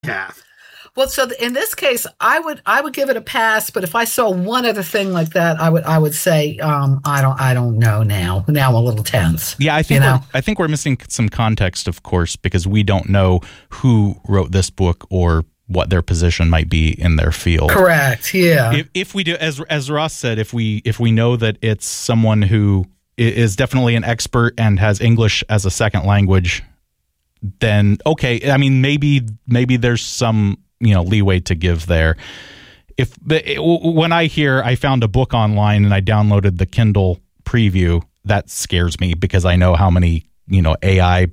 Kath. Well, so in this case, I would give it a pass. But if I saw one other thing like that, I would say I don't know now. Now I'm a little tense. Yeah, I think we're missing some context, of course, because we don't know who wrote this book or what their position might be in their field. Correct. Yeah. If we do, as Ross said, if we know that it's someone who is definitely an expert and has English as a second language, then okay. I mean, maybe there's some leeway to give there. When I found a book online and I downloaded the Kindle preview, that scares me because I know how many AI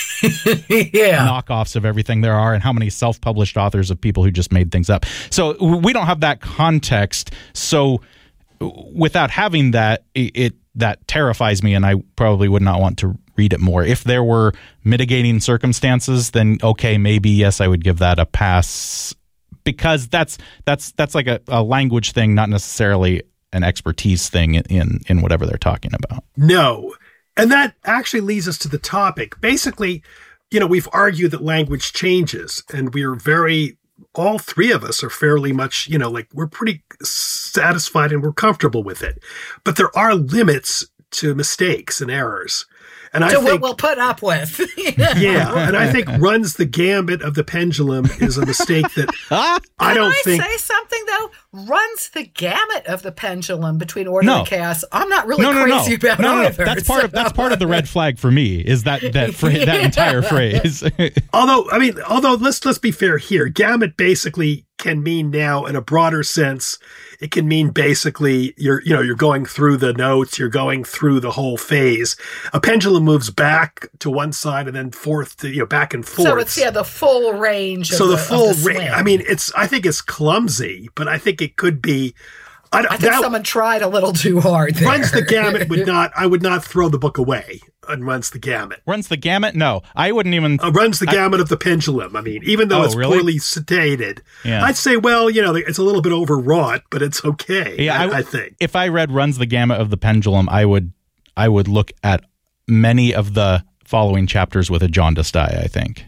knockoffs of everything there are and how many self-published authors of people who just made things up. So we don't have that context. So without having that, that terrifies me, and I probably would not want to read it more. If there were mitigating circumstances, then okay, maybe yes, I would give that a pass, because that's like a language thing, not necessarily an expertise thing in whatever they're talking about. No. And that actually leads us to the topic. Basically, we've argued that language changes, and all three of us are fairly much, we're pretty satisfied and we're comfortable with it. But there are limits to mistakes and errors. And I think what we'll put up with. Yeah. And I think runs the gambit of the pendulum is a mistake that I don't think. Can I say something, though? Runs the gamut of the pendulum between order and chaos. I'm not really crazy about either. That's part of the red flag for me, is that entire phrase. Although let's be fair here. Gamut basically can mean now, in a broader sense, it can mean basically you're going through the notes, you're going through the whole phase. A pendulum moves back to one side and then back and forth. So it's the full range. So the full range. I mean, I think it's clumsy, but I think it could be. I think someone tried a little too hard there. Runs the gamut I would not throw the book away on Runs the Gamut. Runs the Gamut? No, I wouldn't even. Runs the Gamut of the Pendulum. I mean, even though it's poorly stated, I'd say, well, it's a little bit overwrought, but it's okay. Yeah, I think. If I read Runs the Gamut of the Pendulum, I would look at many of the following chapters with a jaundiced eye, I think.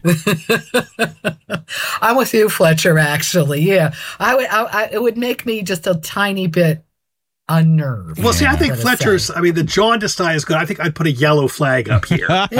I'm with you, Fletcher, actually. Yeah. It would make me just a tiny bit unnerved. Well, see, I think Fletcher's, the jaundiced eye is good. I think I'd put a yellow flag up here. But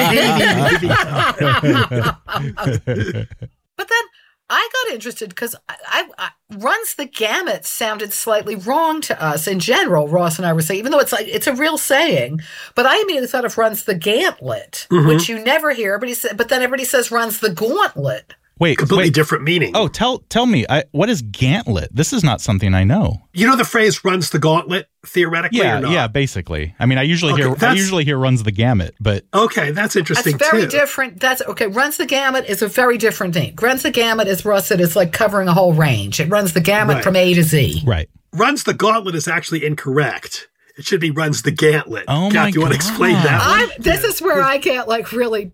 then I got interested because I Runs the Gamut sounded slightly wrong to us in general. Ross and I were saying, even though it's a real saying, but I immediately thought of Runs the Gantlet, which you never hear. But then everybody says Runs the Gauntlet. Completely different meaning. Oh, tell me, what is gantlet? This is not something I know. You know the phrase "runs the gauntlet" theoretically, or not? Yeah, basically. I mean, I usually hear "runs the gamut," but okay, that's interesting. That's very different. That's okay. Runs the gamut is a very different thing. Runs the gamut, as Ross said, is like covering a whole range. It runs the gamut from A to Z. Right. Runs the gauntlet is actually incorrect. It should be runs the gantlet. Oh Kath, my you want to explain that one? This is where I can't really.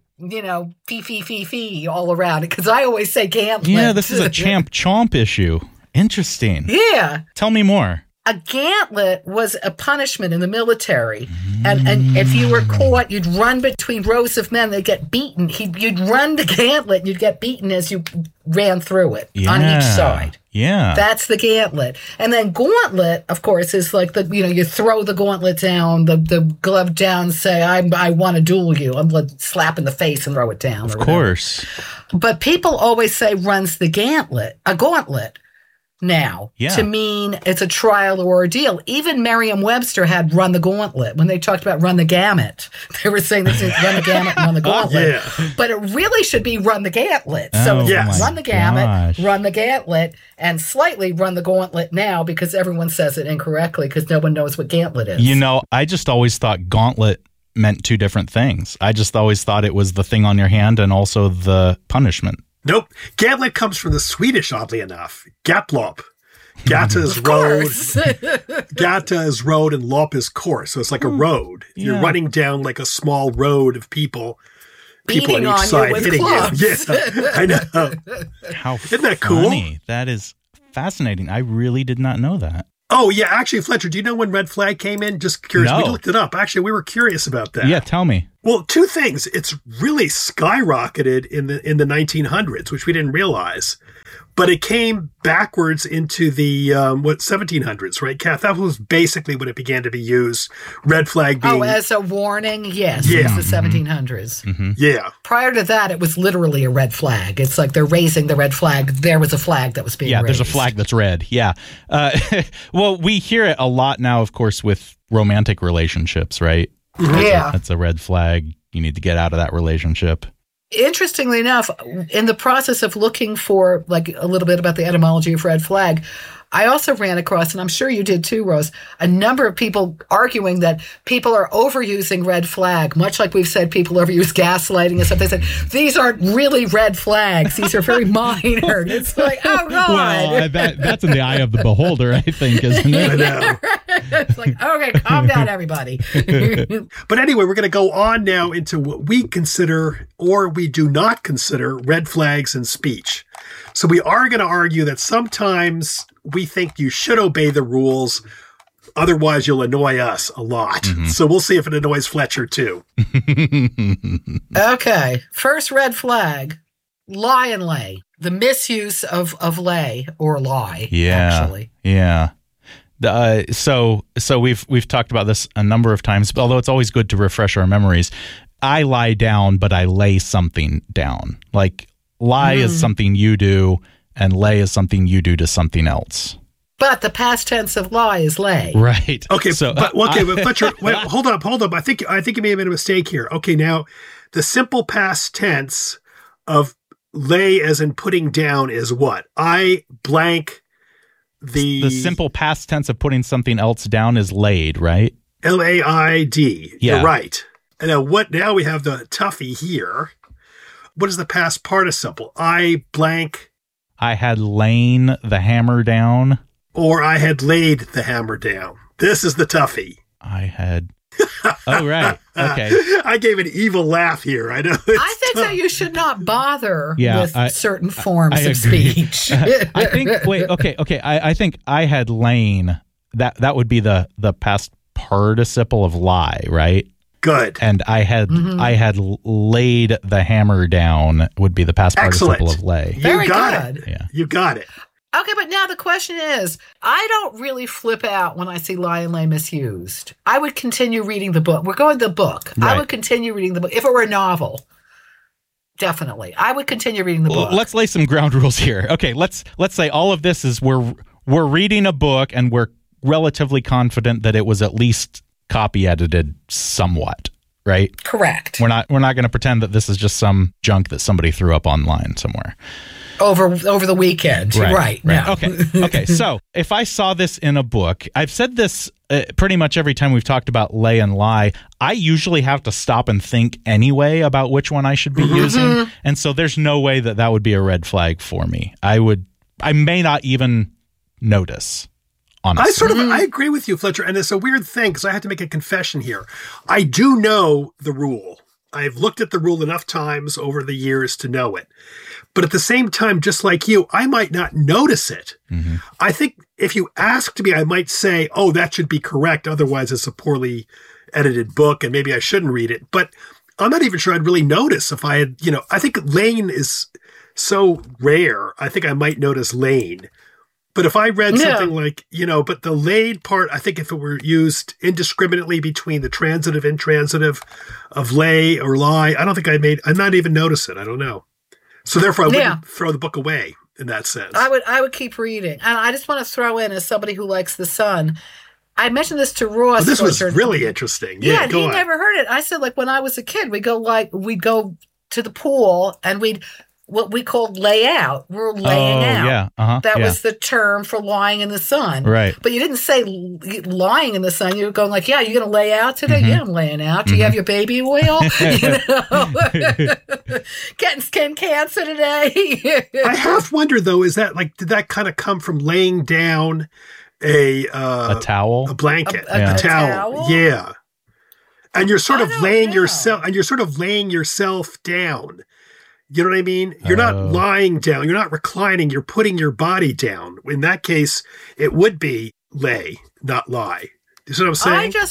Fee all around it, because I always say gantlet. Yeah, this is a champ-chomp issue. Interesting. Yeah. Tell me more. A gantlet was a punishment in the military. And if you were caught, you'd run between rows of men. They'd get beaten. You'd run the gantlet, and you'd get beaten as you ran through it on each side. Yeah. That's the gantlet. And then gauntlet, of course, is like you throw the gauntlet down, the glove down, say, I want to duel you. I'm going to slap in the face and throw it down. Of course. But people always say runs the gauntlet, a gauntlet. Now, to mean it's a trial or ordeal. Even Merriam-Webster had run the gauntlet. When they talked about run the gamut, they were saying this is run the gamut and run the gauntlet. But it really should be run the gantlet. So it's run the gamut, run the gantlet, and slightly run the gauntlet now, because everyone says it incorrectly because no one knows what gantlet is. I just always thought gauntlet meant two different things. I just always thought it was the thing on your hand and also the punishment. Nope. Gantlet comes from the Swedish, oddly enough. Gatlop. Gata is road. Gata is road and lop is course. So it's like a road. Yeah. You're running down like a small road of people. Beating on each side hitting clubs. you. Yeah, I know. Isn't that cool? That is fascinating. I really did not know that. Oh, yeah. Actually, Fletcher, do you know when Red Flag came in? Just curious. No. We looked it up. Actually, we were curious about that. Yeah, tell me. Well, two things. It's really skyrocketed in the 1900s, which we didn't realize. But it came backwards into the 1700s, right, Kath? That was basically when it began to be used. Red flag being... Oh, as a warning? Yes, yeah. It's the 1700s. Mm-hmm. Yeah. Prior to that, it was literally a red flag. It's like they're raising the red flag. There was a flag that was being raised. There's a flag that's red. Yeah. Well, we hear it a lot now, of course, with romantic relationships, right? Yeah. That's a red flag. You need to get out of that relationship. Interestingly enough, in the process of looking for like a little bit about the etymology of red flag, I also ran across, and I'm sure you did too, Rose, a number of people arguing that people are overusing red flag, much like we've said people overuse gaslighting and stuff. They said, these aren't really red flags. These are very minor. It's like, oh, God. Well, that's in the eye of the beholder, I think, isn't it? I know. It's like, okay, calm down, everybody. But anyway, we're going to go on now into what we consider or we do not consider red flags in speech. So we are going to argue that sometimes we think you should obey the rules. Otherwise, you'll annoy us a lot. Mm-hmm. So we'll see if it annoys Fletcher, too. Okay. First red flag, lie and lay. The misuse of lay or lie, actually. Yeah. So we've talked about this a number of times, although it's always good to refresh our memories. I lie down, but I lay something down. Like lie is something you do, and lay is something you do to something else. But the past tense of lie is lay. Right. Okay. So, but Fletcher, wait, hold up. I think you may have made a mistake here. Okay. Now, the simple past tense of lay, as in putting down, is what? I blank the simple past tense of putting something else down is laid, right? Laid. Yeah. You're right. And now we have the toughie here. What is the past participle? I blank. I had lain the hammer down. Or I had laid the hammer down. This is the toughie. I had. Oh, right. Okay. I gave an evil laugh here. I know. I think that you should not bother with certain forms of speech. I think. Wait. Okay. I think I had lain. That would be the past participle of lie, right? Good. And I had laid the hammer down would be the past participle of lay. Very good. Yeah. You got it. Okay, but now the question is, I don't really flip out when I see lie and lay misused. I would continue reading the book. We're going to the book. Right. I would continue reading the book. If it were a novel, definitely. I would continue reading the book. Let's lay some ground rules here. Okay, let's say all of this is we're reading a book and we're relatively confident that it was at least copy edited somewhat, right? Correct. We're not going to pretend that this is just some junk that somebody threw up online somewhere. Over the weekend. Right. No. Okay. So if I saw this in a book, I've said this pretty much every time we've talked about lay and lie. I usually have to stop and think anyway about which one I should be using. And so there's no way that would be a red flag for me. I may not even notice. Honestly. I agree with you, Fletcher. And it's a weird thing because I have to make a confession here. I do know the rule. I've looked at the rule enough times over the years to know it. But at the same time, just like you, I might not notice it. Mm-hmm. I think if you asked me, I might say, oh, that should be correct. Otherwise, it's a poorly edited book and maybe I shouldn't read it. But I'm not even sure I'd really notice if I had, I think lane is so rare. I think I might notice lane. But if I read something like, but the laid part, I think if it were used indiscriminately between the transitive, intransitive of lay or lie, I don't think I'd not even notice it. I don't know. So therefore, I wouldn't throw the book away in that sense. I would keep reading. And I just want to throw in, as somebody who likes The Sun, I mentioned this to Ross. Oh, this was really interesting. Yeah, he never heard it. I said, when I was a kid, we'd go to the pool and what we called lay out. We're laying out. Yeah. Uh-huh. That was the term for lying in the sun. Right. But you didn't say lying in the sun. You were going like, yeah, you're going to lay out today? Mm-hmm. Yeah, I'm laying out. Do you have your baby oil? Getting skin cancer today? I half wonder, though, is that did that kind of come from laying down a towel? A blanket. A towel? Yeah. And you're sort of laying yourself down. You know what I mean? You're not lying down. You're not reclining. You're putting your body down. In that case, it would be lay, not lie. You see what I'm saying?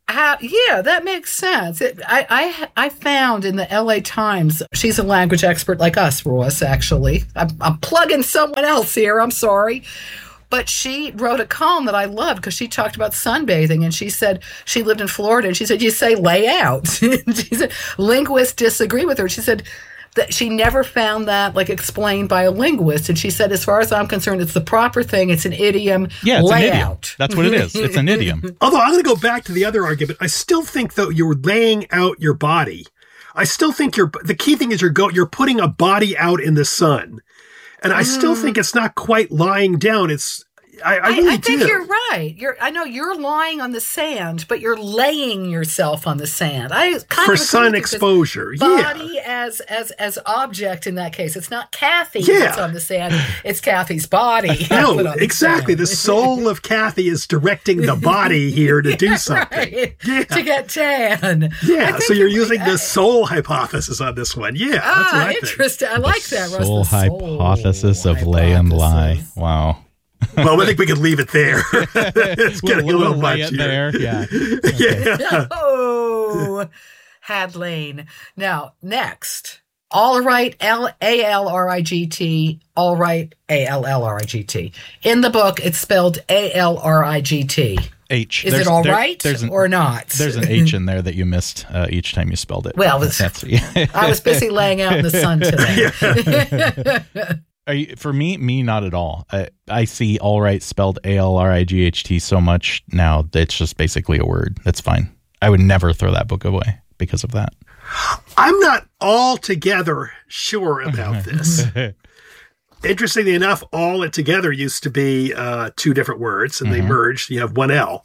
Yeah, that makes sense. I found in the LA Times, she's a language expert like us, Ross, actually. I'm plugging someone else here. I'm sorry. But she wrote a column that I loved because she talked about sunbathing, and she said she lived in Florida, and she said, you say lay out. She said linguists disagree with her. She said that she never found that explained by a linguist. And she said, as far as I'm concerned, it's the proper thing. It's an idiom. Yeah, it's lay an idiom. out. That's what it is. It's an idiom. Although I'm going to go back to the other argument. I still think, though, you're laying out your body. I still think the key thing is you're putting a body out in the sun. And I still think it's not quite lying down. I really think do. You're right. I know you're lying on the sand, but you're laying yourself on the sand. For sun exposure. Body as object in that case. It's not Kathy that's on the sand. It's Kathy's body. No, exactly. The soul of Kathy is directing the body here to do something. Right. Yeah. To get tan. Yeah, so you're using the soul hypothesis on this one. Yeah, that's what I think. Interesting. I like that, Russ. Soul hypothesis of lay and lie. Wow. Well, I think we could leave it there. It's getting a little much here. There. Yeah. Okay. Yeah. Oh, Hadlane. Now, next. All right, A-L-R-I-G-T. All right, A-L-L-R-I-G-T. In the book, it's spelled A-L-R-I-G-T. H. Is it all right or not? There's an H in there that you missed each time you spelled it. Well, I was busy laying out in the sun today. For me, not at all. I see all right spelled A-L-R-I-G-H-T so much now that it's just basically a word. That's fine. I would never throw that book away because of that. I'm not altogether sure about this. Interestingly enough, all it together used to be two different words, and they merged. You have one L.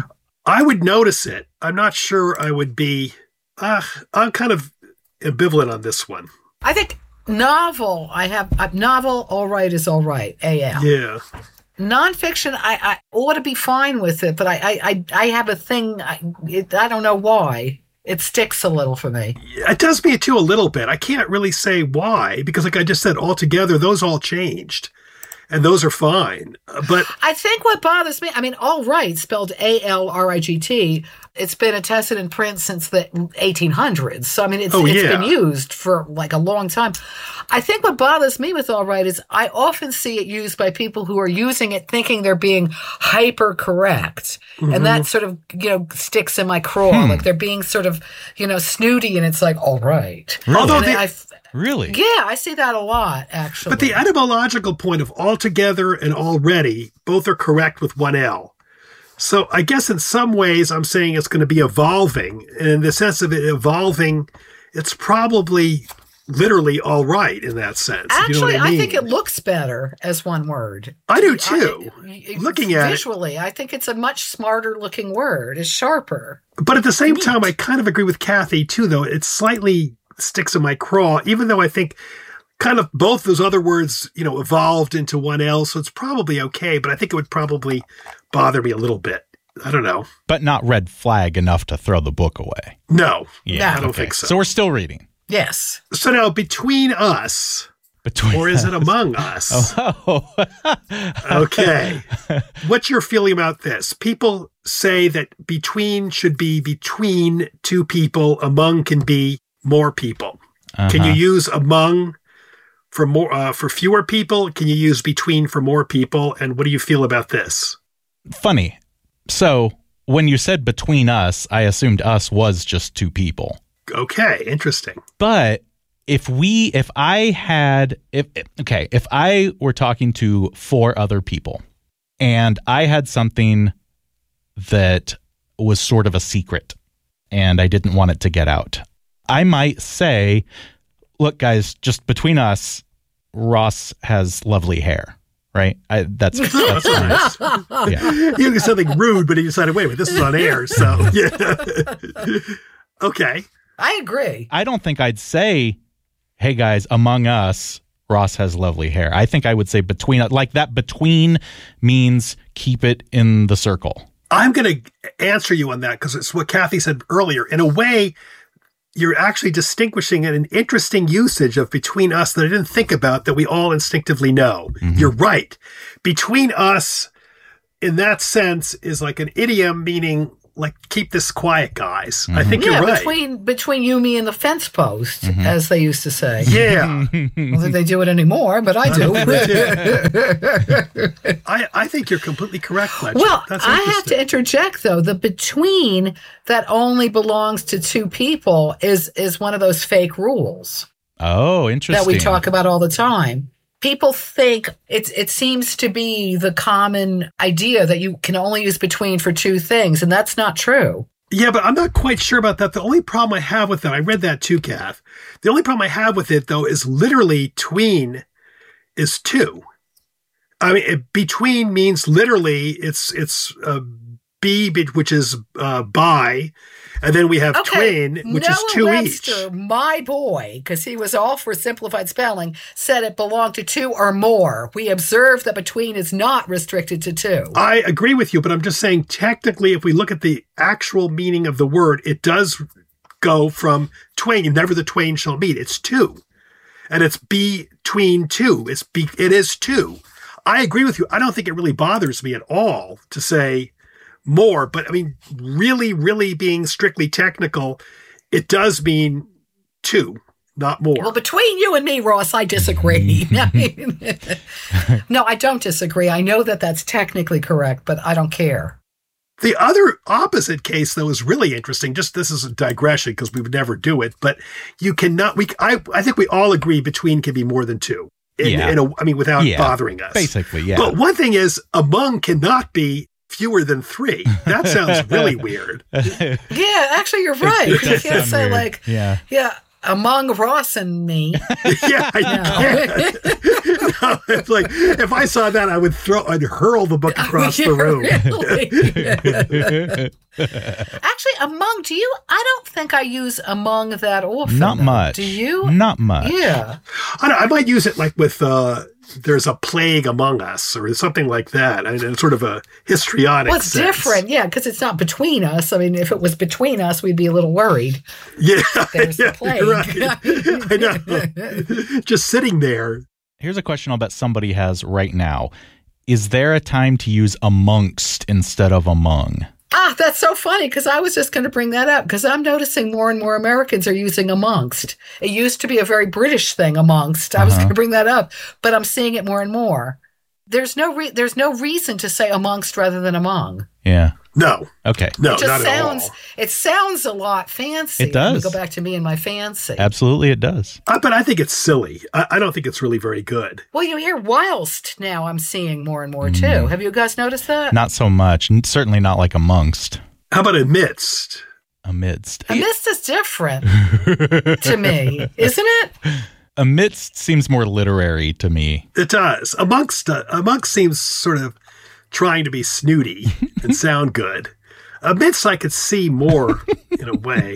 I would notice it. I'm not sure I would be. I'm kind of ambivalent on this one. I think novel. I have novel. All right is all right. A-L. Yeah. Nonfiction. I ought to be fine with it, but I have a thing. I don't know why. It sticks a little for me. It does me too a little bit. I can't really say why, because like I just said, altogether, those all changed. And those are fine. But I think what bothers me, all right, spelled A-L-R-I-G-T, it's been attested in print since the 1800s. So, it's been used for a long time. I think what bothers me with all right is I often see it used by people who are using it thinking they're being hyper correct. And that sort of, sticks in my craw. Like they're being sort of, snooty, and it's like, all right. Really? Although Really? Yeah, I see that a lot, actually. But the etymological point of altogether and already, both are correct with one L. So I guess in some ways I'm saying it's going to be evolving. And in the sense of it evolving, it's probably literally all right in that sense. Actually, you know what I mean? I think it looks better as one word. I do too. Looking at visually, I think it's a much smarter looking word. It's sharper. But at the same time, I kind of agree with Kathy too, though. It slightly sticks in my craw, even though I think kind of both those other words, evolved into one L. So it's probably okay, but I think it would probably bother me a little bit. I don't know. But not red flag enough to throw the book away. No. Yeah, I don't think so. So we're still reading. Yes. So now between us, or is it among us? Oh. Okay. What's your feeling about this? People say that between should be between two people, among can be more people. Can you use among for more for fewer people? Can you use between for more people? And what do you feel about this? Funny. So when you said between us, I assumed us was just two people. Okay, interesting. But if I were talking to four other people and I had something that was sort of a secret and I didn't want it to get out, I might say, look, guys, just between us, Ross has lovely hair, right? That's nice. Yeah. You did something rude, but he decided, wait, this is on air. So, yeah. Okay. I agree. I don't think I'd say, hey, guys, among us, Ross has lovely hair. I think I would say between, like that between means keep it in the circle. I'm going to answer you on that because it's what Kathy said earlier. In a way, you're actually distinguishing an interesting usage of between us that I didn't think about that we all instinctively know. Mm-hmm. You're right. Between us, in that sense, is like an idiom meaning like, keep this quiet, guys. I think you're right. Between you, me, and the fence post, as they used to say. Yeah. I don't think they do it anymore, but I do. I think you're completely correct, Fletcher. Well, I have to interject, though. The between that only belongs to two people is one of those fake rules. Oh, interesting. That we talk about all the time. People think it seems to be the common idea that you can only use between for two things, and that's not true. Yeah, but I'm not quite sure about that. The only problem I have with that, I read that too, Kath. The only problem I have with it, though, is literally tween is two. I mean, between means literally it's B, which is by, and then we have twin, which is two Webster, each. My boy, because he was all for simplified spelling, said it belonged to two or more. We observe that between is not restricted to two. I agree with you, but I'm just saying technically, if we look at the actual meaning of the word, it does go from twain, and never the twain shall meet. It's two. And it's between two. It is two. I agree with you. I don't think it really bothers me at all to say more, but I mean, really, really being strictly technical, it does mean two, not more. Well, between you and me, Ross, I disagree. No, I don't disagree. I know that that's technically correct, but I don't care. The other opposite case, though, is really interesting. Just this is a digression because we would never do it, but you cannot. I think we all agree between can be more than two. Without bothering us. Basically, yeah. But one thing is, among cannot be fewer than three. That sounds really weird. Yeah, actually, you're right. You can't say weird. Among Ross and me. Yeah, no, it's like if I saw that, I'd hurl the book across the room. Actually, among, I don't think I use among that often. Not much. Do you? Not much. Yeah. I might use it like with there's a plague among us or something like that. And it's sort of a histrionic Well, it's sense. different, yeah, because it's not between us. I mean, if it was between us, we'd be a little worried. Yeah, There's the plague. Right. I know. Just sitting there. Here's a question I'll bet somebody has right now. Is there a time to use amongst instead of among? Ah, that's so funny because I was just going to bring that up because I'm noticing more and more Americans are using amongst. It used to be a very British thing, amongst. I was going to bring that up, but I'm seeing it more and more. There's no reason to say amongst rather than among. Yeah. No. Okay. No, it just not sounds, at all. It sounds a lot fancy. It does. Let me go back to me and my fancy. Absolutely, it does. But I think it's silly. I don't think it's really very good. Well, you hear whilst now I'm seeing more and more too. Have you guys noticed that? Not so much. Certainly not like amongst. How about amidst? Amidst. Amidst is different to me, isn't it? Amidst seems more literary to me. It does. Amongst seems sort of trying to be snooty and sound good. Amidst I could see more in a way.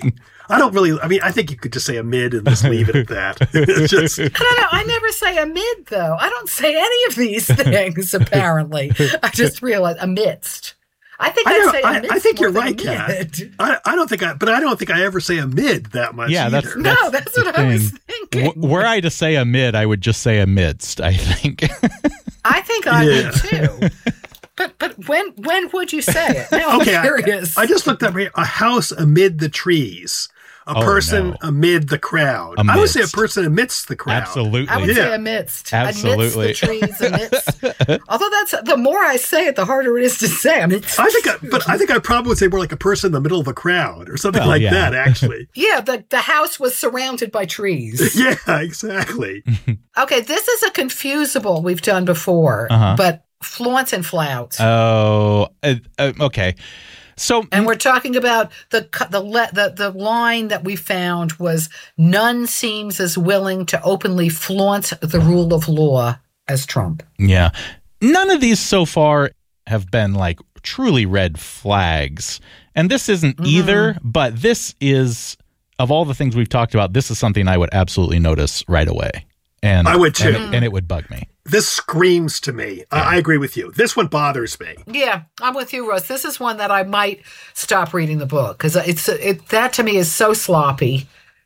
I think you could just say amid and just leave it at that. It's just, I don't know. I never say amid, though. I don't say any of these things, apparently. I just realized amidst. I think I say amidst. I think you're more right, than Kat. I don't think I ever say amid that much either. That's what I was thinking. Were I to say amid, I would just say amidst, I think. I think I would, too. But when would you say it? Now I'm curious. I just looked up here. A house amid the trees. A person amid the crowd. Amidst. I would say a person amidst the crowd. Absolutely. I would say amidst. Absolutely. Amidst the trees, amidst. Although the more I say it, the harder it is to say. I think I probably would say more like a person in the middle of a crowd or something that, actually. Yeah, the house was surrounded by trees. Yeah, exactly. Okay, this is a confusable we've done before, but flaunt and flout. Oh, okay. So, and we're talking about the line that we found was none seems as willing to openly flaunt the rule of law as Trump. Yeah. None of these so far have been like truly red flags. And this isn't either, but this is, of all the things we've talked about, this is something I would absolutely notice right away. And I would too. And it would bug me. This screams to me. I agree with you. This one bothers me. Yeah, I'm with you, Russ. This is one that I might stop reading the book because that to me is so sloppy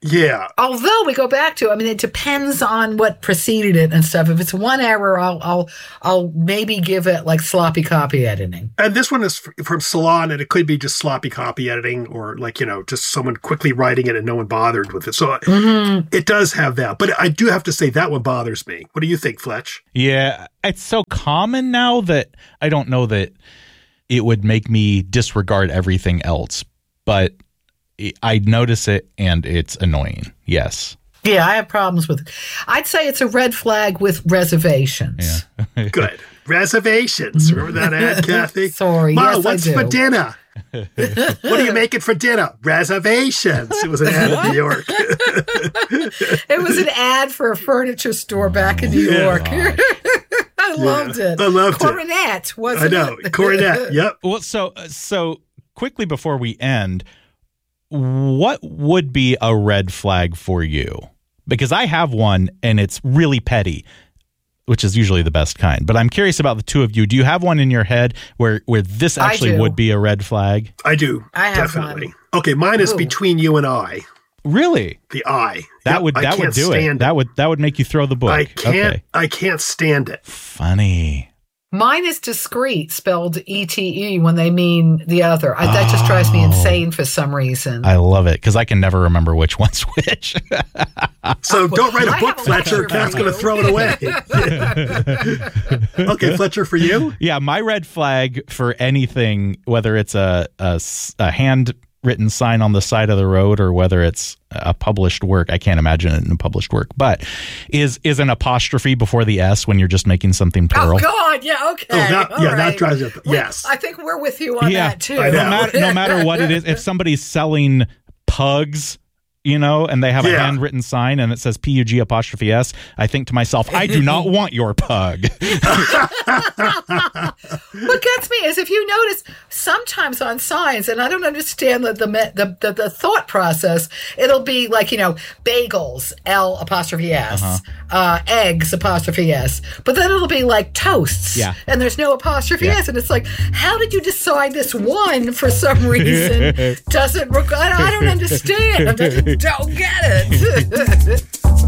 Yeah. Although we go back to, it depends on what preceded it and stuff. If it's one error, I'll maybe give it like sloppy copy editing. And this one is from Salon, and it could be just sloppy copy editing or just someone quickly writing it and no one bothered with it. So it does have that. But I do have to say that one bothers me. What do you think, Fletch? Yeah, it's so common now that I don't know that it would make me disregard everything else. But I notice it, and it's annoying. Yes. Yeah, I have problems with it. I'd say it's a red flag with reservations. Yeah. Good. Reservations. Remember that ad, Kathy? Sorry. Ma, yes, what's for dinner? What are you making for dinner? Reservations. It was an ad in New York. It was an ad for a furniture store back in New York. I loved it. I loved Coronet, wasn't it? I know. Coronet. Yep. Well, so quickly before we end, what would be a red flag for you? Because I have one, and it's really petty, which is usually the best kind. But I'm curious about the two of you. Do you have one in your head where this actually would be a red flag? I do. I have definitely. one. Okay, mine is between you and I. Really? The I. That would do it. That would make you throw the book. I can't stand it. Funny. Mine is discreet, spelled E-T-E when they mean the other. That just drives me insane for some reason. I love it because I can never remember which one's which. So don't write a book, Fletcher. Kat's going to throw it away. Okay, Fletcher, for you? Yeah, my red flag for anything, whether it's a handwritten sign on the side of the road or whether it's a published work, I can't imagine it in a published work, but is an apostrophe before the S when you're just making something plural. Oh, God, yeah, okay. That drives it. Yes. I think we're with you on that, too. No matter what it is, if somebody's selling pugs, and they have a handwritten sign and it says P-U-G apostrophe S, I think to myself, I do not want your pug. What gets me is if you notice sometimes on signs, and I don't understand the thought process, it'll be like, bagels, L apostrophe S, eggs apostrophe S, but then it'll be like toasts, and there's no apostrophe S, and it's like, how did you decide this one for some reason doesn't, I don't understand. I don't get it.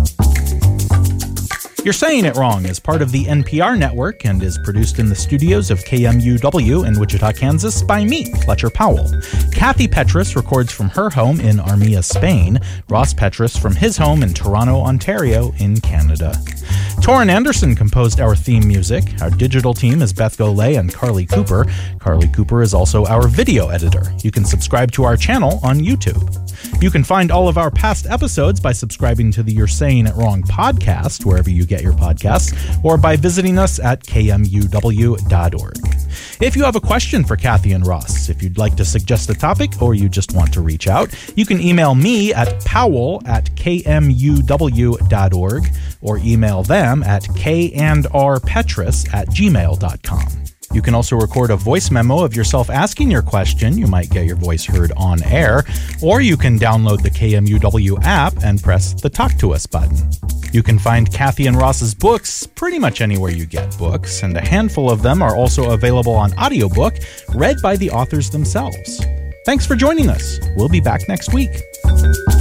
You're Saying It Wrong is part of the NPR network and is produced in the studios of KMUW in Wichita, Kansas by me, Fletcher Powell. Kathy Petrus records from her home in Armia, Spain. Ross Petrus from his home in Toronto, Ontario in Canada. Torrin Anderson composed our theme music. Our digital team is Beth Golay and Carly Cooper. Carly Cooper is also our video editor. You can subscribe to our channel on YouTube. You can find all of our past episodes by subscribing to the You're Saying It Wrong podcast, wherever you get your podcasts, or by visiting us at kmuw.org. If you have a question for Kathy and Ross, if you'd like to suggest a topic, or you just want to reach out, you can email me at powell@kmuw.org or email them at kandrpetrus@gmail.com. You can also record a voice memo of yourself asking your question. You might get your voice heard on air. Or you can download the KMUW app and press the Talk to Us button. You can find Kathy and Ross's books pretty much anywhere you get books, and a handful of them are also available on audiobook, read by the authors themselves. Thanks for joining us. We'll be back next week.